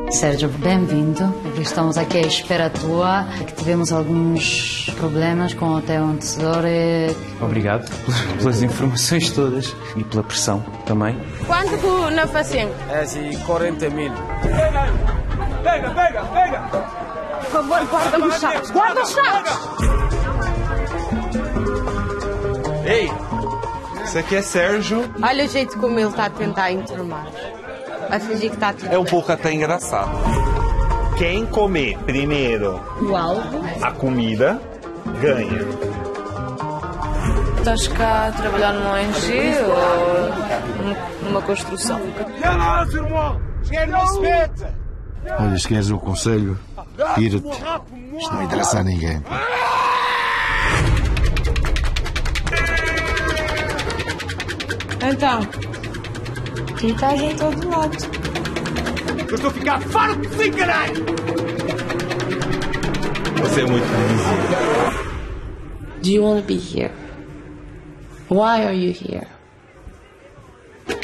Sérgio, bem-vindo. Estamos aqui à espera tua, que tivemos alguns problemas com o teu antecessor e... Obrigado pelas informações todas e pela pressão também. Quanto na facinha? É assim, 40 mil. Pega! Por favor, guarda os sacos! Guarda os sacos! Ei, isso aqui é Sérgio. Olha o jeito como ele está a tentar enturmar. Vai fingir que está tudo É um bem. pouco até engraçado. Quem comer primeiro a comida, ganha. Estás cá a trabalhar numa ONG ou numa construção? Olha, se queres o conselho, tira-te. Isto não interessa a ninguém. Então, tu estás em todo lado. Eu estou a ficar farto de si, caralho! Você é muito visível. Do you want to be here? Why are you here?